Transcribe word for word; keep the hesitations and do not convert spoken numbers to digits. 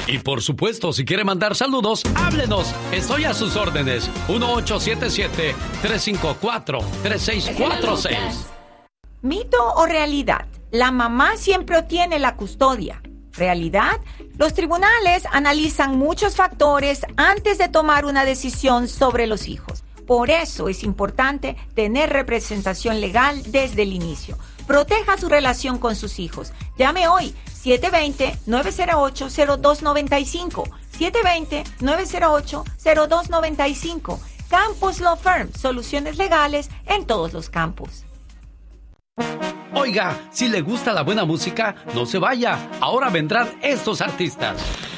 Y por supuesto, si quiere mandar saludos, háblenos. Estoy a sus órdenes. uno ocho siete siete, tres cinco cuatro, tres seis cuatro seis. ¿Mito o realidad? La mamá siempre obtiene la custodia. ¿Realidad? Los tribunales analizan muchos factores antes de tomar una decisión sobre los hijos. Por eso es importante tener representación legal desde el inicio. Proteja su relación con sus hijos. Llame hoy siete dos cero, nueve cero ocho, cero dos nueve cinco. siete dos cero, nueve cero ocho, cero dos nueve cinco. Campus Law Firm. Soluciones legales en todos los campos. Oiga, si le gusta la buena música, no se vaya. Ahora vendrán estos artistas.